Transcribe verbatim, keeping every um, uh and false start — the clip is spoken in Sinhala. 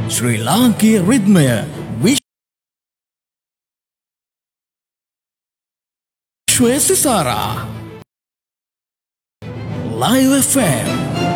ශ්‍රී ලාංකීය රිද්මය විශ්වය සිසාරා Live F M